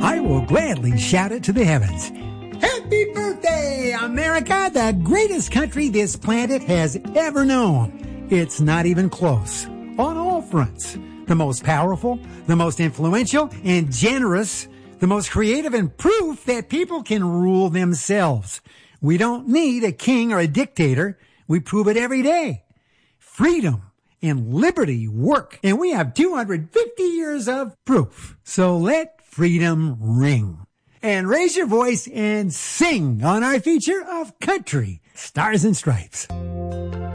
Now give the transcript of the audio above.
I will gladly shout it to the heavens. Happy birthday, America, the greatest country this planet has ever known. It's not even close. On all fronts. The most powerful, the most influential and generous, the most creative, and proof that people can rule themselves. We don't need a king or a dictator. We prove it every day. Freedom and liberty work, and we have 250 years of proof. So let freedom ring. And raise your voice and sing on our feature of Country Stars and Stripes.